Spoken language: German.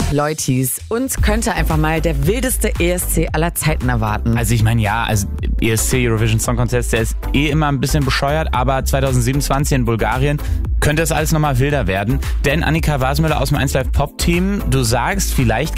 Leutis. Uns könnte einfach mal der wildeste ESC aller Zeiten erwarten. Also ich meine, ESC, Eurovision Song Contest, der ist immer ein bisschen bescheuert, aber 2027 in Bulgarien könnte es alles nochmal wilder werden. Denn Annika Wasmüller aus dem 1Live Pop Team, du sagst, vielleicht